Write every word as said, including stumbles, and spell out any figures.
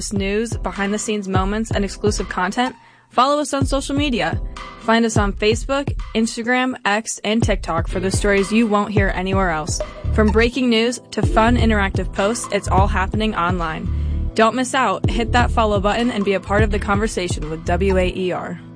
news, behind-the-scenes moments, and exclusive content, follow us on social media. Find us on Facebook, Instagram, X, and TikTok for the stories you won't hear anywhere else. From breaking news to fun interactive posts, it's all happening online. Don't miss out. Hit that follow button and be a part of the conversation with W A E R.